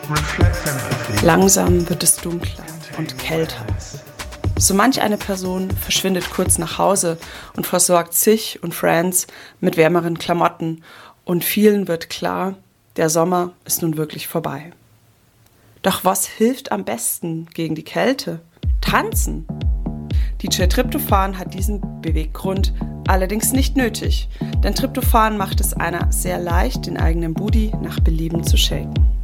Langsam wird es dunkler und kälter. So manch eine Person verschwindet kurz nach Hause und versorgt sich und Friends mit wärmeren Klamotten und vielen wird klar, der Sommer ist nun wirklich vorbei. Doch was hilft am besten gegen die Kälte? Tanzen! DJ Tryptophan hat diesen Beweggrund allerdings nicht nötig, denn Tryptophan macht es einer sehr leicht, den eigenen Booty nach Belieben zu shaken.